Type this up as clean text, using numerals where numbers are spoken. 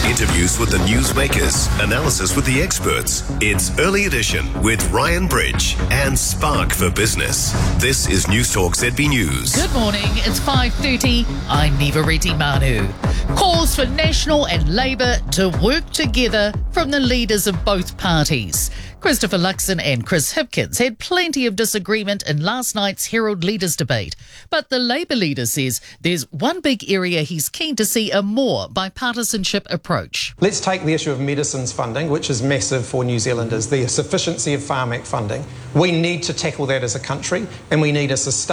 Interviews with the newsmakers, analysis with the experts. It's Early Edition with Ryan Bridge and Spark for Business. This is News Talk ZB News. Good morning, it's 5:30. I'm Neva Reddy Manu. Calls for National and Labour to work together from the leaders of both parties. Christopher Luxon and Chris Hipkins had plenty of disagreement in last night's Herald Leaders debate, but the Labour leader says there's one big area he's keen to see a more bipartisanship approach. Let's take the issue of medicines funding, which is massive for New Zealanders, the sufficiency of Farm Act funding. We need to tackle that as a country, and we need a sustainable